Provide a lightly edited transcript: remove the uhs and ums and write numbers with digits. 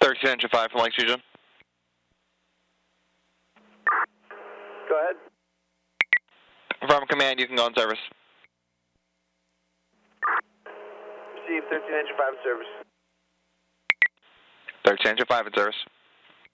13 Engine 5 from Lakes Region. Go ahead. From command, you can go in service. Receive 13 Engine 5 in service. 13 Engine 5 in service.